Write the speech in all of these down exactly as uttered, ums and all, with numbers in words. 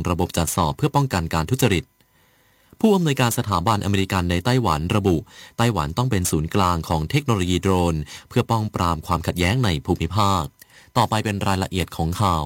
ระบบจัดสอบเพื่อป้องกันการทุจริตผู้อำนวยการสถาบันอเมริกันในไต้หวันระบุไต้หวันต้องเป็นศูนย์กลางของเทคโนโลยีโดรนเพื่อป้องปรามความขัดแย้งในภูมิภาคต่อไปเป็นรายละเอียดของข่า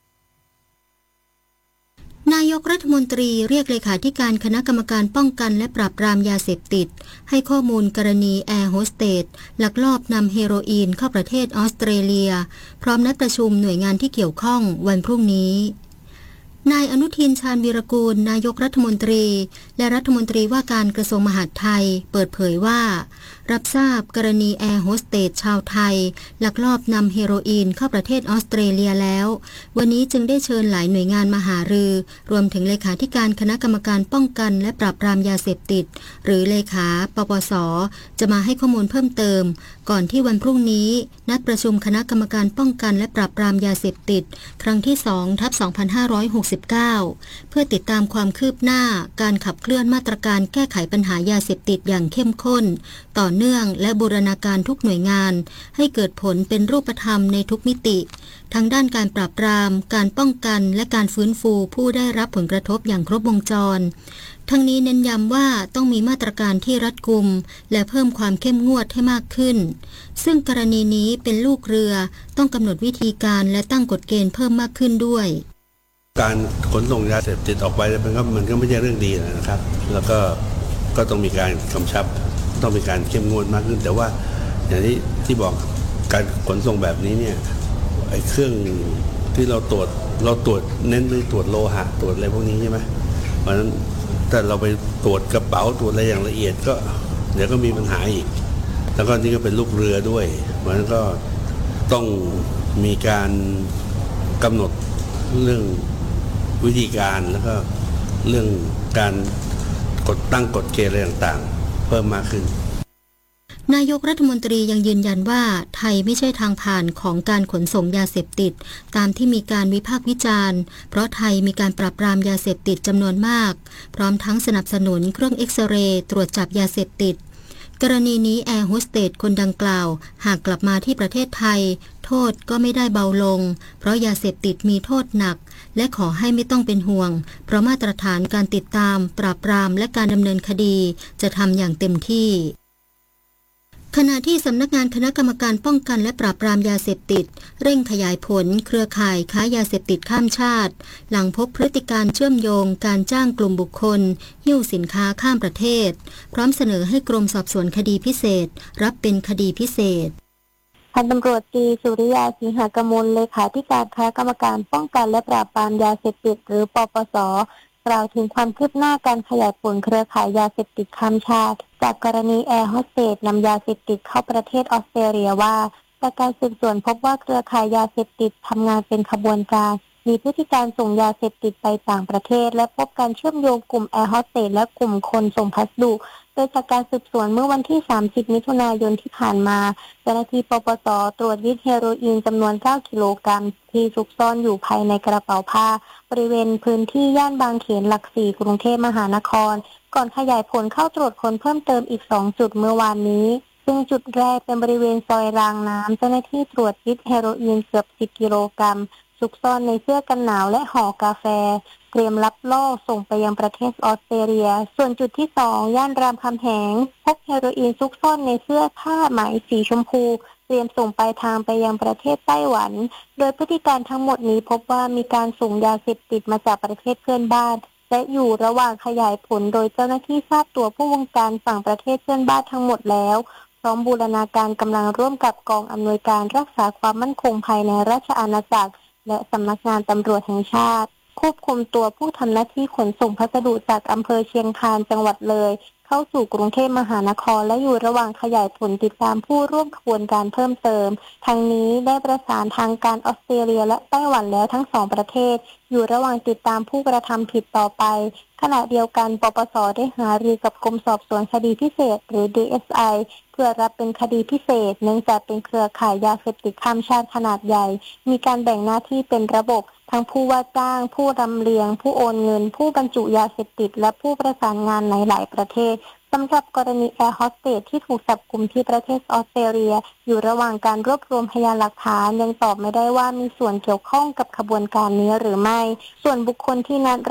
วนายกรัฐมนตรีเรียกเลขาธิการคณะกรรมการป้องกันและปราบปรามยาเสพติดให้ข้อมูลกรณีแอร์โฮสเตสลักลอบนำเฮโรอีนเข้าประเทศออสเตรเลียพร้อมนัดประชุมหน่วยงานที่เกี่ยวข้องวันพรุ่งนี้นายอนุทินชาญวีรกูลนายกรัฐมนตรีและรัฐมนตรีว่าการกระทรวงมหาดไทยเปิดเผยว่ารับทราบกรณีแอร์โฮสเตสชาวไทยลักลอบนำเฮโรอีนเข้าประเทศออสเตรเลียแล้ววันนี้จึงได้เชิญหลายหน่วยงานมาหารือรวมถึงเลขาธิการคณะกรรมการป้องกันและปราบปรามยาเสพติดหรือเลขาปปส.จะมาให้ข้อมูลเพิ่มเติมก่อนที่วันพรุ่งนี้นัดประชุมคณะกรรมการป้องกันและปราบปรามยาเสพติดครั้งที่ สองทับสองพันห้าร้อยหกสิบเก้า เพื่อติดตามความคืบหน้าการขับเคลื่อนมาตรการแก้ไขปัญหายาเสพติดอย่างเข้มข้นต่อเนื่องและบูรณาการทุกหน่วยงานให้เกิดผลเป็นรูปธรรมในทุกมิติทั้งด้านการปราบปรามการป้องกันและการฟื้นฟูผู้ได้รับผลกระทบอย่างครบวงจรทั้งนี้เน้นย้ำว่าต้องมีมาตรการที่รัดกุมและเพิ่มความเข้มงวดให้มากขึ้นซึ่งกรณีนี้เป็นลูกเรือต้องกำหนดวิธีการและตั้งกฎเกณฑ์เพิ่มมากขึ้นด้วยการขนส่งยาเสพติดออกไปมันก็มันก็ไม่ใช่เรื่องดีนะครับแล้วก็ก็ต้องมีการกำชับต้องมีการเข้มงวดมากขึ้นแต่ว่าอย่างที่ที่บอกการขนส่งแบบนี้เนี่ยไอ้เครื่องที่เราตรวจเราตรวจเน้นไปตรวจโลหะตรวจอะไรพวกนี้ใช่ไหมเพราะฉะนั้นถ้าเราไปตรวจกระเป๋าตรวจอะไรอย่างละเอียดก็เดี๋ยวก็มีปัญหาอีกแล้วก็นี่ก็เป็นลูกเรือด้วยเพราะฉะนั้นก็ต้องมีการกำหนดเรื่องวิธีการแล้วก็เรื่องการกดตั้งกฎเกณฑ์อะไรต่างๆเพิ่มมากขึ้นนายกรัฐมนตรียังยืนยันว่าไทยไม่ใช่ทางผ่านของการขนส่งยาเสพติดตามที่มีการวิพากษ์วิจารณ์เพราะไทยมีการปราบปรามยาเสพติดจำนวนมากพร้อมทั้งสนับสนุนเครื่องเอ็กซเรย์ตรวจจับยาเสพติดกรณีนี้แอร์โฮสเตสคนดังกล่าวหากกลับมาที่ประเทศไทยโทษก็ไม่ได้เบาลงเพราะยาเสพติดมีโทษหนักและขอให้ไม่ต้องเป็นห่วงเพราะมาตรฐานการติดตามปราบปรามและการดำเนินคดีจะทำอย่างเต็มที่ขณะที่สำนักงานคณะกรรมการป้องกันและปราบปรามยาเสพติดเร่งขยายผลเครือข่ายค้ายาเสพติดข้ามชาติหลังพบพฤติการเชื่อมโยงการจ้างกลุ่มบุคคลหิ้วสินค้าข้ามประเทศพร้อมเสนอให้กรมสอบสวนคดีพิเศษรับเป็นคดีพิเศษพันตำรวจตรีสุริยาสิงหกมลเลขาธิการคณะกรรมการป้องกันและปราบปรามยาเสพติดหรือปปส.กล่าวถึงความคืบหน้าการขยายผลเครือข่ายยาเสพติดข้ามชาติจากกรณีแอร์โฮสเตสนำยาเสพติดเข้าประเทศออสเตรเลียว่าจากการสืบสวนพบว่าเครือข่ายยาเสพติดทำงานเป็นขบวนการมีพฤติการส่งยาเสพติดไปต่างประเทศและพบการเชื่อมโยงกลุ่มแอร์โฮสเตสและกลุ่มคนส่งพัสดุโดยจากการสืบสวนเมื่อวันที่สามสิบมิถุนายนที่ผ่านมาเจ้าหน้าที่ปปส.ตรวจยึดเฮโรอีนจำนวนเก้ากิโลกรัมที่ซุกซ่อนอยู่ภายในกระเป๋าผ้าบริเวณพื้นที่ย่านบางเขนหลักสี่กรุงเทพมหานครก่อนขยายผลเข้าตรวจค้นเพิ่มเติมอีกสองจุดเมื่อวานนี้ซึ่งจุดแรกเป็นบริเวณซอยรางน้ำเจ้าหน้าที่ตรวจยึดเฮโรอีนเกือบสิบกิโลกรัมซุกซ่อนในเสื้อกันหนาวและห่อกาแฟเตรียมรับล่อส่งไปยังประเทศออสเตรเลียส่วนจุดที่สองย่านรามคำแหงพบเฮโรอีนซุกซ่อนในเสื้อผ้าไหมสีชมพูเตรียมส่งปลายทางไปยังประเทศไต้หวันโดยพฤติการทั้งหมดนี้พบว่ามีการส่งยาเสพติดมาจากประเทศเพื่อนบ้านและอยู่ระหว่างขยายผลโดยเจ้าหน้าที่ทราบตัวผู้วงการฝั่งประเทศเพื่อนบ้านทั้งหมดแล้วพร้อมบูรณาการกำลังร่วมกับกองอำนวยการรักษาความมั่นคงภายในราชอาณาจักรและสำนักงานตำรวจแห่งชาติควบคุมตัวผู้ทำหน้าที่ขนส่งพัสดุจากอำเภอเชียงคานจังหวัดเลยเข้าสู่กรุงเทพมหานครและอยู่ระหว่างขยายผลติดตามผู้ร่วมขบวนการเพิ่มเติมทั้งนี้ได้ประสานทางการออสเตรเลียและไต้หวันแล้วทั้งสองประเทศอยู่ระหว่างติดตามผู้กระทำผิดต่อไปขณะเดียวกันปปส.ได้หารือกับกรมสอบสวนคดีพิเศษหรือ ดี เอส ไอ เพื่อรับเป็นคดีพิเศษเนื่องจากเป็นเครือข่ายยาเสพติดข้ามชาติขนาดใหญ่มีการแบ่งหน้าที่เป็นระบบทั้งผู้ว่าจ้างผู้รำเลียงผู้โอนเงินผู้บรรจุยาเสพติดและผู้ประสานงานในหลายประเทศสำหรับกรณีแอร์โฮสเตสที่ถูกจับกุมที่ประเทศออสเตรเลียอยู่ระหว่างการรวบรวมพยานหลักฐานยังตอบไม่ได้ว่ามีส่วนเกี่ยวข้องกับขบวนการนี้หรือไม่ส่วนบุคคลที่นัด